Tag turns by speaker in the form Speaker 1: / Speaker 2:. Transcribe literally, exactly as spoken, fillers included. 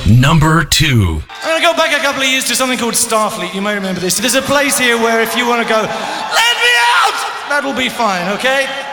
Speaker 1: Number two.
Speaker 2: I'm going to go back a couple of years to something called Starfleet. You may remember this. There's a place here where if you want to go, let me out, that'll be fine, okay?